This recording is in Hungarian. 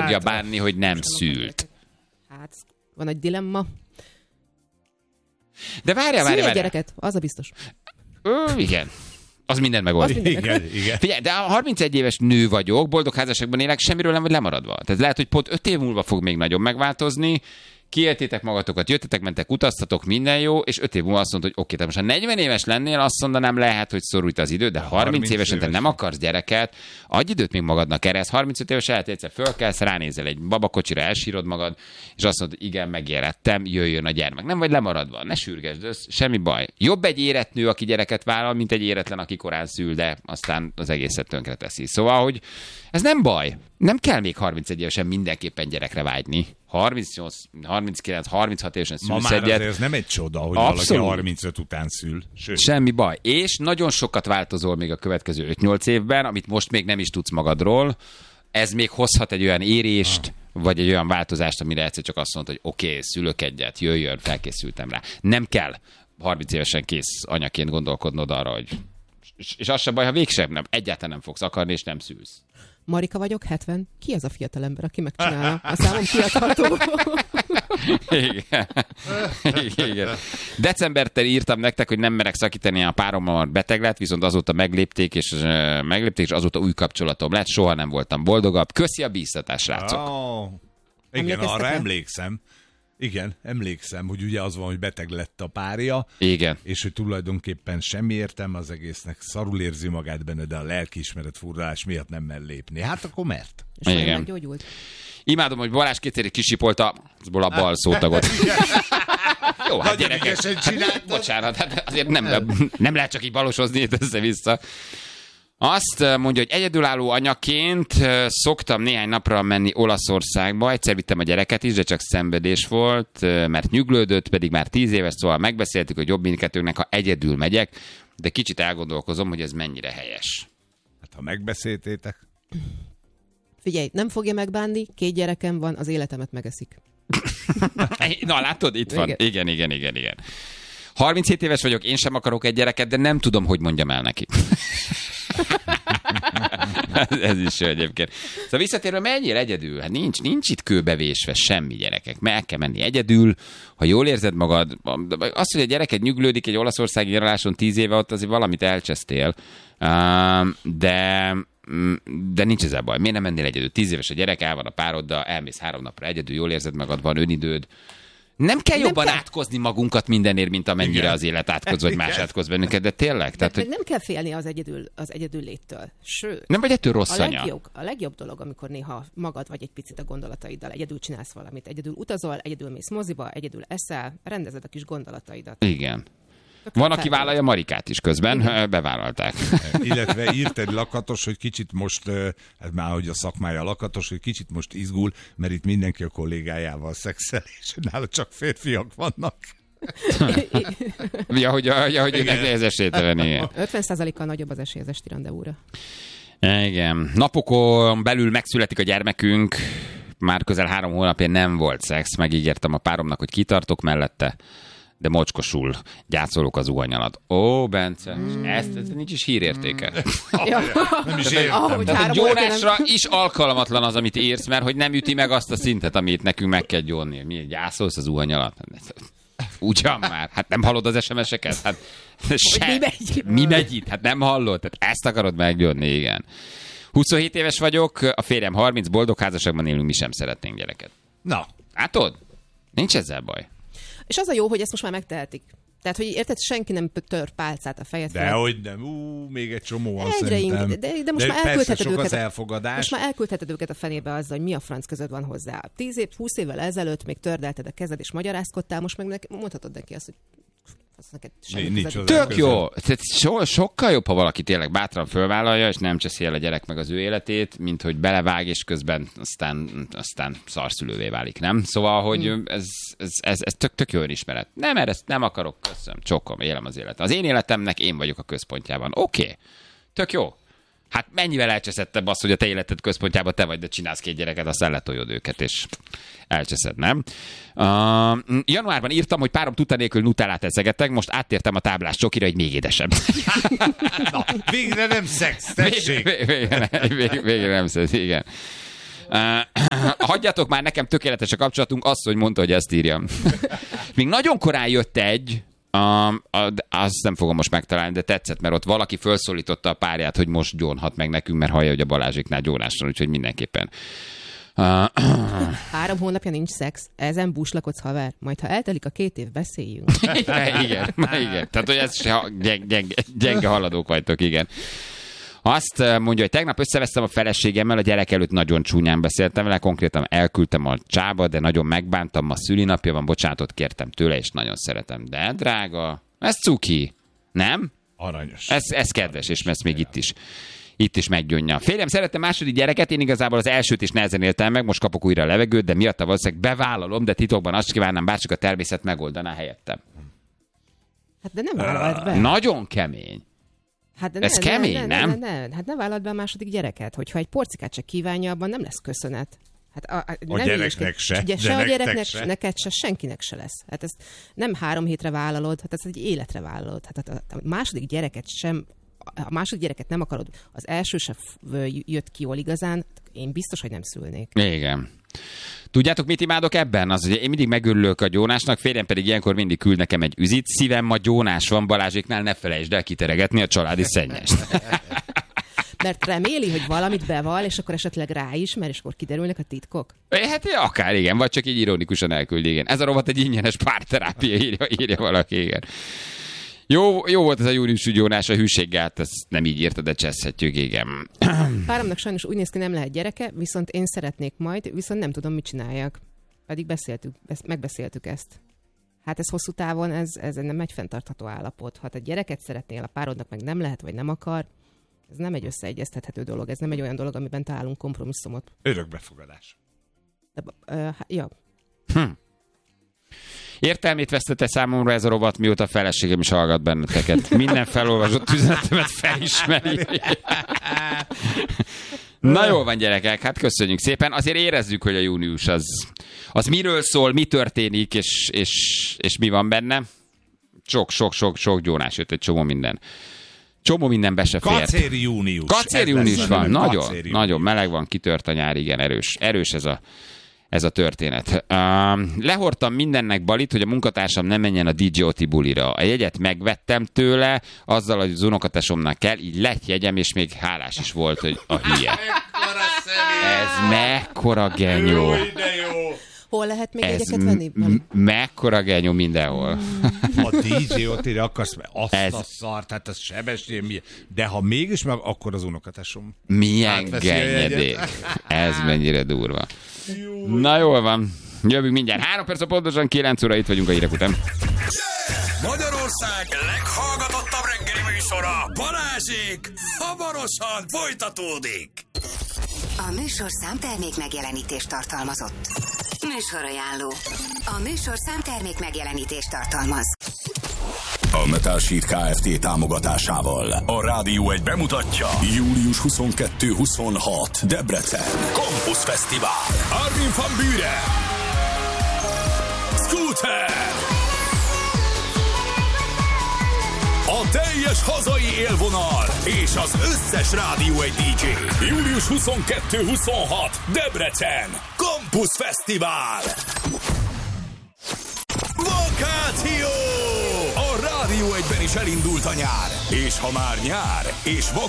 fogja bánni, hogy nem szült. Hát, van egy dilemma. De várjál. Gyereket, az a biztos. Igen. Az mindent megold. Igen. Figyelj, de a 31 éves nő vagyok, boldog házasságban élek, semmiről nem vagy lemaradva. Tehát lehet, hogy pont 5 év múlva fog még nagyon megváltozni, kiéltétek magatokat, jöttetek, mentek, utaztatok, minden jó, és 5 év múlva azt mondod, hogy oké, te most ha 40 éves lennél, azt mondanám, lehet, hogy szorult az idő, de 30 évesen te nem akarsz gyereket, adj időt még magadnak erre, 35 éves lehet, egyszer fölkelsz, ránézel egy babakocsira, elsírod magad, és azt mondod, igen, megérettem, jöjjön a gyermek. Nem vagy lemaradva, ne sürgesd össze, semmi baj. Jobb egy érett nő, aki gyereket vállal, mint egy éretlen, aki korán szül, de aztán az egészet tönkre teszi. Szóval, hogy ez nem baj. Nem kell még 31 évesen mindenképpen gyerekre vágyni. 38, 39, 36 évesen szülsz ma már egyet. azért ez nem egy csoda, hogy Abszolút. Valaki 35 után szül. Sőt. Semmi baj. És nagyon sokat változol még a következő 5-8 évben, amit most még nem is tudsz magadról. Ez még hozhat egy olyan érést, vagy egy olyan változást, amire egyszer csak azt mondod, hogy oké, szülök egyet, jöjjön, felkészültem rá. Nem kell 30 évesen kész anyaként gondolkodnod arra, hogy... És az sem baj, ha végsem nem, egyáltalán nem fogsz akarni, és nem szülsz. Marika vagyok, 70. Ki az a fiatalember, aki megcsinálja? A számom kiadható. Igen. Decembertől írtam nektek, hogy nem merek szakítani a párommal, mert beteg lett, viszont azóta meglépték, és azóta új kapcsolatom lett, soha nem voltam boldogabb. Köszi a bíztatást, srácok. Igen, arra emlékszem. Igen, emlékszem, hogy ugye az van, hogy beteg lett a párja, igen. És hogy tulajdonképpen semmi értelme az egésznek, szarul érzi magát benne, de a lelkiismeret furdalás miatt nem mer lépni. Hát akkor mert? És igen. Meggyógyult. Imádom, hogy Balázs kétszer kisipolta a bal szótagot. Jó, hát gyerekek. Bocsánat, hát azért nem lehet csak így balosozni itt össze-vissza. Azt mondja, hogy egyedülálló anyaként szoktam néhány napra menni Olaszországba, egyszer vittem a gyereket is, de csak szenvedés volt, mert nyuglődött, pedig már 10 éves, szóval megbeszéltük, hogy jobb mindkettőnknek, ha egyedül megyek, de kicsit elgondolkozom, hogy ez mennyire helyes. Hát ha megbeszéltétek. Figyelj, nem fogja megbánni, 2 gyerekem van, az életemet megeszik. Na látod, itt van. Igen. 37 éves vagyok, én sem akarok egy gyereket, de nem tudom, hogy mondjam el neki. Ez is jó egyébként. Szóval visszatérve, menjél egyedül? Hát nincs itt kőbevésve semmi, gyerekek. Meg kell menni egyedül, ha jól érzed magad. Azt, hogy a gyereket nyuglődik egy olaszországi nyaraláson 10 éve, ott azért valamit elcsesztél. De nincs ezzel baj. Miért nem mennél egyedül? 10 éves a gyerek, el van a pároddal, elmész 3 napra egyedül, jól érzed magad, van önidőd. Nem kell jobban átkozni magunkat mindenért, mint amennyire igen. Az élet átkoz, vagy más átkoz bennünket, de tényleg? Tehát, hogy... Nem kell félni az egyedül léttől. Sőt, nem vagy ettől rossz anya. A legjobb dolog, amikor néha magad vagy egy picit a gondolataiddal, egyedül csinálsz valamit, egyedül utazol, egyedül mész moziba, egyedül eszel, rendezed a kis gondolataidat. Igen. Van, aki vállalja Marikát is közben, igen. Bevállalták. Illetve írt egy lakatos, hogy kicsit most, hát már hogy a szakmája lakatos, hogy kicsit most izgul, mert itt mindenki a kollégájával szexel, és nála csak férfiak vannak. hogy ez esélytelen, igen. 50%-kal nagyobb az esély az esti randevúra. Igen. Napokon belül megszületik a gyermekünk, már közel 3 hónapja nem volt szex, megígértem a páromnak, hogy kitartok mellette, de mocskosul gyászolok az zuhany alatt. Ó, Bence, ez nincs is hírértéke. Nem is értem. Tehát gyónásra is alkalmatlan az, amit írsz, mert hogy nem üti meg azt a szintet, amit nekünk meg kell gyónni. Mi gyászolsz az zuhany alatt? Ugyan már. Hát nem hallod az SMS-eket? Hát, mi megy itt? Hát nem hallod? Tehát ezt akarod meggyónni, igen. 27 éves vagyok, a férjem 30, boldog házasságban élünk, mi sem szeretnénk gyereket. Na. Látod? Nincs ezzel baj. És az a jó, hogy ezt most már megtehetik. Tehát, hogy érted, senki nem tör pálcát a fejed fel. Dehogy nem. Még egy csomóan szerintem. De most már elküldheted őket. Az elfogadás. Most már elküldheted őket a fenébe azzal, hogy mi a franc között van hozzá. 20 évvel ezelőtt még tördelted a kezed és magyarázkodtál, most meg mondhatod neki azt, hogy tök jó. Sokkal jobb, ha valaki tényleg bátran fölvállalja, és nem cseszi el a gyerek meg az ő életét, mint hogy belevág, és közben aztán szarszülővé válik, nem? Szóval, hogy ez tök jó önismeret. Nem, ezt nem akarok, köszönöm, csokkom, élem az életet. Az én életemnek én vagyok a központjában. Oké. Tök jó. Hát mennyivel elcseszettebb az, hogy a te életed központjában te vagy, de csinálsz 2 gyereket, aztán letoljod őket, és elcseszed, nem? Januárban írtam, hogy párom tudta nélkül nutellát eszegetek, most áttértem a táblás csokira, hogy még édesebb. Na, végre nem szex, tessék! Végre nem szex, igen. A Hagyjatok már, nekem tökéletes a kapcsolatunk, azt, hogy mondta, hogy ezt írjam. Még nagyon korán jött egy, azt nem fogom most megtalálni, de tetszett, mert ott valaki felszólította a párját, hogy most gyónhat meg nekünk, mert hallja, hogy a Balázséknál gyónásra, úgyhogy mindenképpen. 3 hónapja nincs szex, ezen búslakodsz, haver. Majd ha eltelik a 2 év, beszéljünk. igen. Tehát, hogy ez gyenge haladók vagytok, igen. Azt mondja, hogy tegnap összevesztem a feleségemmel, a gyerek előtt nagyon csúnyán beszéltem vele, konkrétan elküldtem a csába, de nagyon megbántam, ma szülinapja van, bocsánatot kértem tőle, és nagyon szeretem. De drága, ez cuki, nem? Aranyos. Ez kedves, és ezt még itt is meggyónja. Férjem szerette második gyereket, én igazából az elsőt is nehezen éltem meg, most kapok újra a levegőt, de miatta valószínűleg bevállalom, de titokban azt kívánnám, bárcsak a természet megoldaná helyettem. Hát de nem vállalt be. Nagyon kemény. Hát ez kemény, nem? Hát ne vállalt be a második gyereket, hogyha egy porcikát se kívánja, abban nem lesz köszönet. Hát a gyereknek se, ugye, de se a gyereknek, se. neked se, senkinek se lesz. Hát ezt nem 3 hétre vállalod, hát ezt egy életre vállalod. Hát a második gyereket sem, a második gyereket nem akarod, az első se jött ki jól igazán, én biztos, hogy nem szülnék. Igen. Tudjátok, mit imádok ebben? Az, hogy én mindig megörülök a gyónásnak, férjem pedig ilyenkor mindig küld nekem egy üzit. Szívem, ma gyónás van, Balázséknál ne felejtsd el kiteregetni a családi szennyest. Mert reméli, hogy valamit beval, és akkor esetleg ráismer, és akkor kiderülnek a titkok? Hát akár igen, vagy csak így ironikusan elküldi, igen. Ez a rovat egy ingyenes párterápia, írja valaki, igen. Jó volt ez a júniusi gyónás, a hűséggel, ezt nem így írta, de cseszhetjük, igen. Páramnak sajnos úgy néz ki, nem lehet gyereke, viszont én szeretnék majd, viszont nem tudom, mit csináljak. Pedig megbeszéltük ezt. Hát ez hosszú távon, ez nem egy fenntartható állapot. Ha te gyereket szeretnél, a párodnak meg nem lehet, vagy nem akar, ez nem egy összeegyeztethető dolog, ez nem egy olyan dolog, amiben találunk kompromisszumot. Örökbefogadás. Ja. Értelmét vesztette számomra ez a rovat, mióta a feleségem is hallgat benneteket. Minden felolvasott üzenetemet felismeri. Na jól van, gyerekek, hát köszönjük szépen. Azért érezzük, hogy a június az miről szól, mi történik, és mi van benne. Sok gyónás jött, egy csomó minden. Csomó minden be se fért. Kacéri június. Kacéri június van, nagyon meleg van, kitört a nyár, igen, erős ez a történet. Lehordtam mindennek balit, hogy a munkatársam nem menjen a DJ Oti bulira. A jegyet megvettem tőle, azzal, hogy az unokatesomnak kell, így lett jegyem, és még hálás is volt, hogy a hülye. Ez mekkora genyó. Hol lehet még jegyeket venni? Mekkora genyó mindenhol. A DJ Otira akarsz, azt a szart, tehát az sebesség, de ha mégis meg, akkor az unokatesom. Milyen genyedék. Ez mennyire durva. Na jól van. Jövünk mindjárt. 3 perc, pontosan 9 óra, itt vagyunk a hírek után. Magyarország leghallgatottabb reggeli műsora, Balázsék, hamarosan folytatódik. A műsor számtermék megjelenítést tartalmazott. Műsorajánló. A műsor számtermék megjelenítést tartalmaz. A Metal Sheet Kft. Támogatásával a Rádió 1 bemutatja július 22-26 Debrecen Campus Fesztivál. Armin van Buuren, Scooter, a teljes hazai élvonal és az összes Rádió 1 DJ. Július 22-26 Debrecen Campus Fesztivál. Vakáció! A Rádió 1-ben is elindult a nyár. És ha már nyár, és